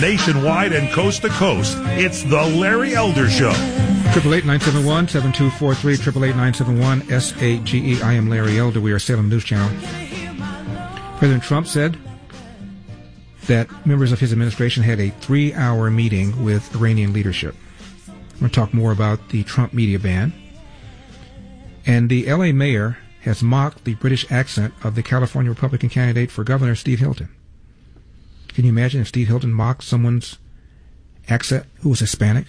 nationwide and coast to coast. It's the Larry Elder Show. 888-971-7243, 888-971-SAGE. I am Larry Elder. We are Salem News Channel. President Trump said that members of his administration had a 3-hour meeting with Iranian leadership. I'm going to talk more about the Trump media ban. And the L.A. mayor has mocked the British accent of the California Republican candidate for governor, Steve Hilton. Can you imagine if Steve Hilton mocked someone's accent who was Hispanic?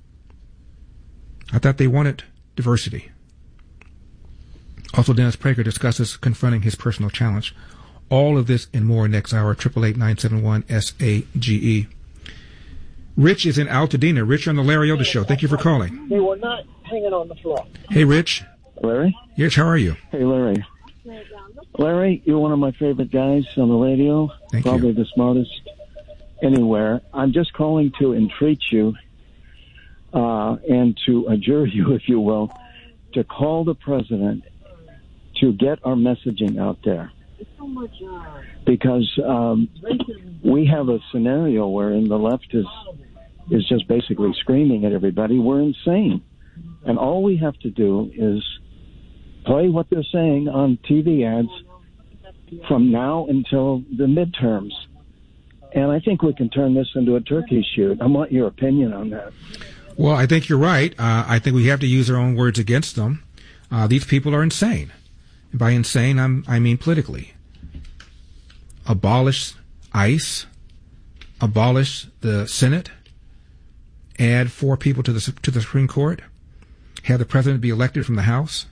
I thought they wanted diversity. Also, Dennis Prager discusses confronting his personal challenge. All of this and more next hour, 888-971-SAGE. Rich is in Altadena. Rich, on the Larry Elder Show. Thank you for calling. They were not hanging on the floor. Hey, Rich. Larry? Yes, how are you? Hey, Larry. Larry, you're one of my favorite guys on the radio. Thank you. Probably the smartest anywhere. I'm just calling to entreat you and to adjure you, if you will, to call the president to get our messaging out there. Because we have a scenario wherein the left is just basically screaming at everybody, we're insane. And all we have to do is play what they're saying on TV ads from now until the midterms. And I think we can turn this into a turkey shoot. I want your opinion on that. Well, I think you're right. I think we have to use our own words against them. These people are insane. And by insane, I mean politically. Abolish ICE, abolish the Senate, add 4 people to the Supreme Court, have the president be elected from the House,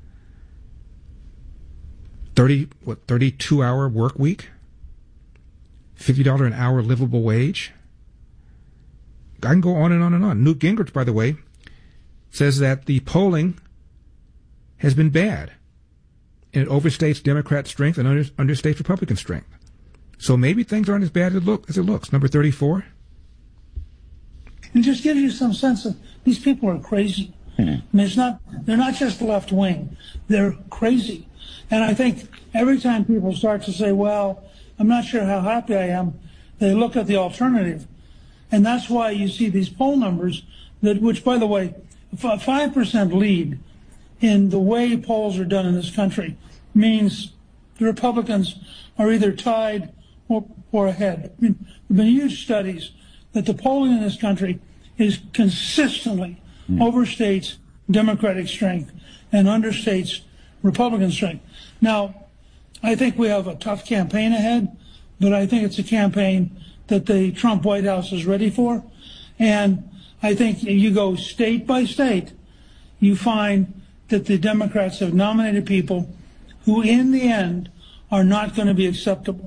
32-hour work week, $50 an hour livable wage. I can go on and on and on. Newt Gingrich, by the way, says that the polling has been bad, and it overstates Democrat strength and understates Republican strength. So maybe things aren't as bad as it looks. Number 34. It just gives you some sense of these people are crazy. I mean, they're not just left wing. They're crazy. And I think every time people start to say, well, I'm not sure how happy I am, they look at the alternative. And that's why you see these poll numbers, which, by the way, 5% lead in the way polls are done in this country means the Republicans are either tied or ahead. I mean, there have been huge studies that the polling in this country is consistently overstates Democratic strength and understates Republican strength. Now, I think we have a tough campaign ahead, but I think it's a campaign that the Trump White House is ready for. And I think you go state by state, you find that the Democrats have nominated people who, in the end, are not going to be acceptable.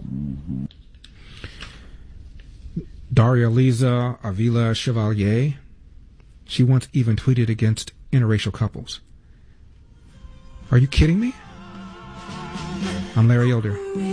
Daria Liza Avila Chevalier, she once even tweeted against interracial couples. Are you kidding me? I'm Larry Elder.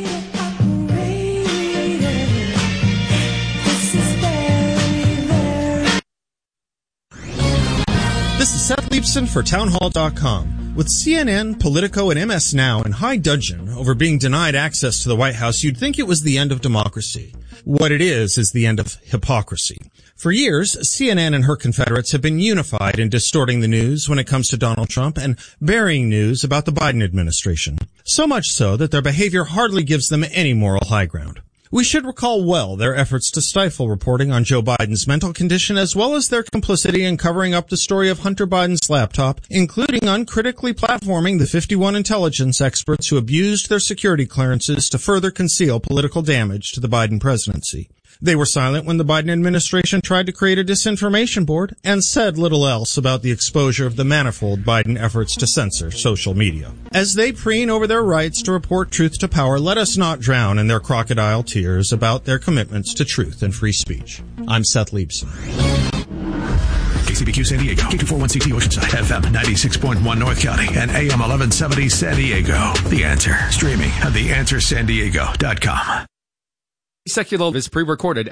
This is Seth Leibson for Townhall.com. With CNN, Politico, and MS Now in high dudgeon over being denied access to the White House, you'd think it was the end of democracy. What it is the end of hypocrisy. For years, CNN and her confederates have been unified in distorting the news when it comes to Donald Trump and burying news about the Biden administration. So much so that their behavior hardly gives them any moral high ground. We should recall well their efforts to stifle reporting on Joe Biden's mental condition, as well as their complicity in covering up the story of Hunter Biden's laptop, including uncritically platforming the 51 intelligence experts who abused their security clearances to further conceal political damage to the Biden presidency. They were silent when the Biden administration tried to create a disinformation board and said little else about the exposure of the manifold Biden efforts to censor social media. As they preen over their rights to report truth to power, let us not drown in their crocodile tears about their commitments to truth and free speech. I'm Seth Leibson. KCBQ San Diego, K241CT Oceanside, FM 96.1 North County, and AM 1170 San Diego. The Answer, streaming at theanswersandiego.com. Secular is pre-recorded